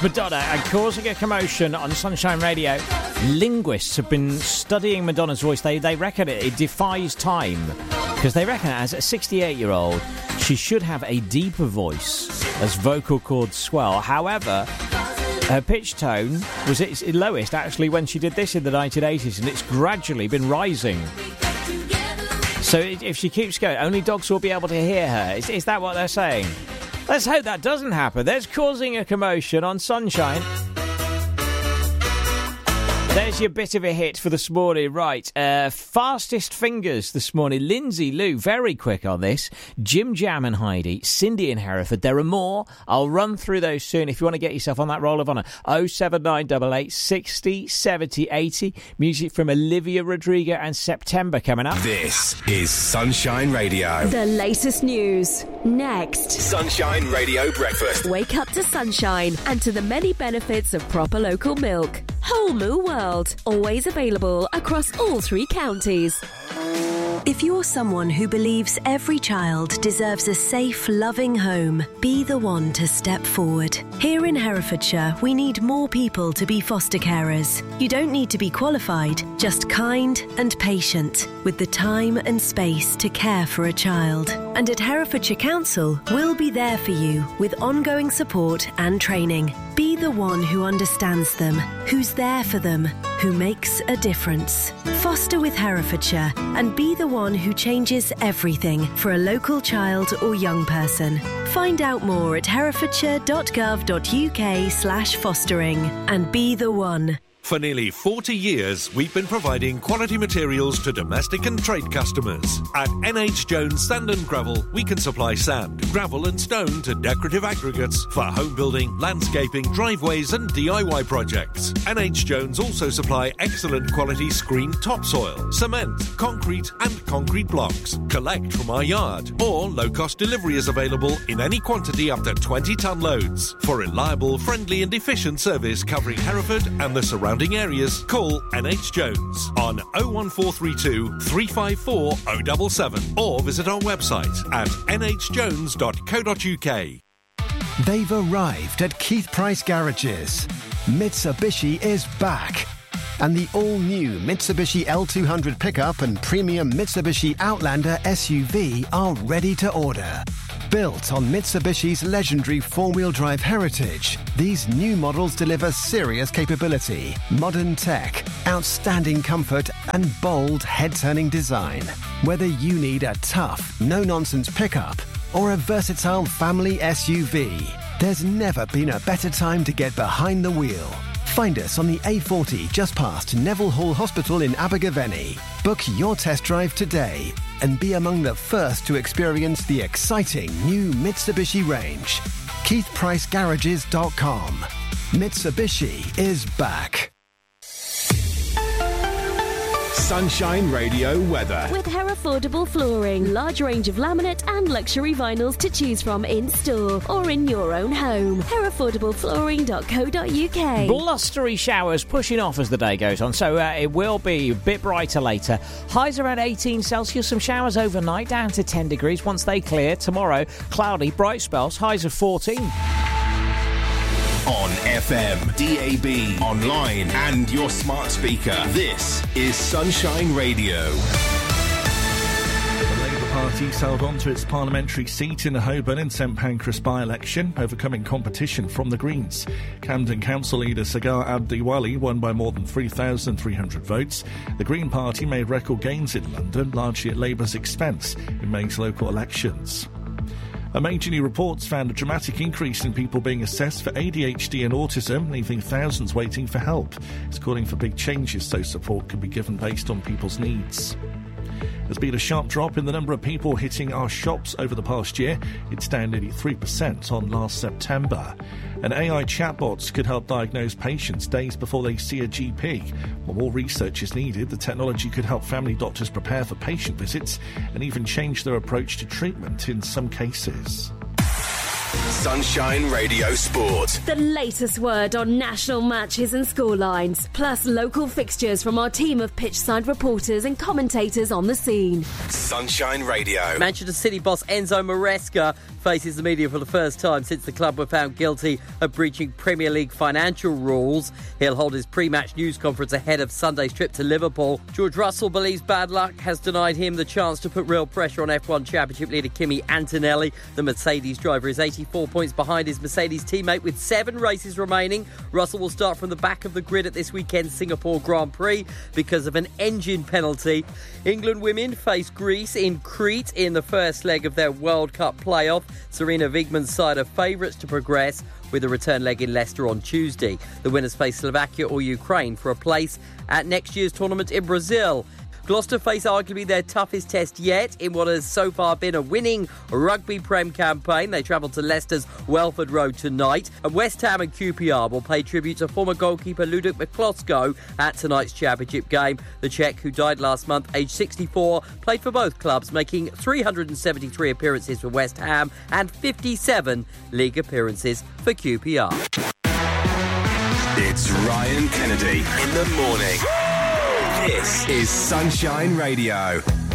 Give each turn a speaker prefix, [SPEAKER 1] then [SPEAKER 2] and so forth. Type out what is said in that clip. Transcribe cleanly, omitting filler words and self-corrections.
[SPEAKER 1] Madonna and causing a commotion on Sunshine Radio. Linguists have been studying Madonna's voice. They reckon it defies time because they reckon as a 68-year-old she should have a deeper voice as vocal cords swell. However, her pitch tone was its lowest actually when she did this in the 1980s, and it's gradually been rising. So if she keeps going, only dogs will be able to hear her. Is that what they're saying? Let's hope that doesn't happen. There's causing a commotion on Sunshine. There's your bit of a hit for this morning. Right, fastest fingers this morning. Lindsay, Lou, very quick on this. Jim Jam and Heidi, Cindy in Hereford. There are more. I'll run through those soon if you want to get yourself on that roll of honour. 07988 60 70 80. Music from Olivia Rodrigo and September coming up.
[SPEAKER 2] This is Sunshine Radio.
[SPEAKER 3] The latest news. Next.
[SPEAKER 2] Sunshine Radio Breakfast.
[SPEAKER 3] Wake up to sunshine and to the many benefits of proper local milk. Whole Moo World, always available across all 3 counties. If you're someone who believes every child deserves a safe, loving home, be the one to step forward. Here in Herefordshire, we need more people to be foster carers. You don't need to be qualified, just kind and patient, with the time and space to care for a child. And at Herefordshire Council, we'll be there for you with ongoing support and training. Be the one who understands them, who's there for them, who makes a difference. Foster with Herefordshire and be the one who changes everything for a local child or young person. Find out more at herefordshire.gov.uk/fostering and be the one.
[SPEAKER 4] For nearly 40 years, we've been providing quality materials to domestic and trade customers. At NH Jones Sand and Gravel, we can supply sand, gravel and stone to decorative aggregates for home building, landscaping, driveways and DIY projects. NH Jones also supply excellent quality screened topsoil, cement, concrete and concrete blocks. Collect from our yard, or low-cost delivery is available in any quantity up to 20-tonne loads. For reliable, friendly and efficient service covering Hereford and the surrounding areas, call NH Jones on 01432 354 077 or visit our website at nhjones.co.uk.
[SPEAKER 5] They've arrived at Keith Price Garages. Mitsubishi is back. And the all-new Mitsubishi L200 pickup and premium Mitsubishi Outlander SUV are ready to order. Built on Mitsubishi's legendary four-wheel drive heritage, these new models deliver serious capability, modern tech, outstanding comfort and bold head-turning design. Whether you need a tough, no-nonsense pickup or a versatile family SUV, there's never been a better time to get behind the wheel. Find us on the A40 just past Neville Hall Hospital in Abergavenny. Book your test drive today and be among the first to experience the exciting new Mitsubishi range. KeithPriceGarages.com. Mitsubishi is back.
[SPEAKER 2] Sunshine Radio weather.
[SPEAKER 3] With Herefordable Flooring, large range of laminate and luxury vinyls to choose from in store or in your own home. HerefordableFlooring.co.uk.
[SPEAKER 1] Blustery showers pushing off as the day goes on, so it will be a bit brighter later. Highs around 18 Celsius, some showers overnight down to 10 degrees once they clear. Tomorrow, cloudy, bright spells, highs of 14.
[SPEAKER 2] On FM, DAB, online and your smart speaker. This is Sunshine Radio.
[SPEAKER 6] The Labour Party held on to its parliamentary seat in the Holborn and St Pancras by-election, overcoming competition from the Greens. Camden Council leader Sagar Abdiwali won by more than 3,300 votes. The Green Party made record gains in London, largely at Labour's expense in May's local elections. A major new report's found a dramatic increase in people being assessed for ADHD and autism, leaving thousands waiting for help. It's calling for big changes so support can be given based on people's needs. There's been a sharp drop in the number of people hitting our shops over the past year. It's down nearly 3% on last September. And AI chatbots could help diagnose patients days before they see a GP. While more research is needed, the technology could help family doctors prepare for patient visits and even change their approach to treatment in some cases.
[SPEAKER 2] Sunshine Radio Sport.
[SPEAKER 3] The latest word on national matches and scorelines, plus local fixtures from our team of pitchside reporters and commentators on the scene.
[SPEAKER 2] Sunshine Radio.
[SPEAKER 7] Manchester City boss Enzo Maresca faces the media for the first time since the club were found guilty of breaching Premier League financial rules. He'll hold his pre-match news conference ahead of Sunday's trip to Liverpool. George Russell believes bad luck has denied him the chance to put real pressure on F1 Championship leader Kimi Antonelli. The Mercedes driver is 84 points behind his Mercedes teammate with 7 races remaining. Russell will start from the back of the grid at this weekend's Singapore Grand Prix because of an engine penalty. England women face Greece in Crete in the first leg of their World Cup playoff. Serena Wigman's side are favourites to progress with a return leg in Leicester on Tuesday. The winners face Slovakia or Ukraine for a place at next year's tournament in Brazil. Gloucester face arguably their toughest test yet in what has so far been a winning Rugby Prem campaign. They travel to Leicester's Welford Road tonight. And West Ham and QPR will pay tribute to former goalkeeper Ludek Miklosko at tonight's championship game. The Czech, who died last month, aged 64, played for both clubs, making 373 appearances for West Ham and 57 league appearances for QPR.
[SPEAKER 2] It's Ryan Kennedy in the morning. This is Sunshine Radio.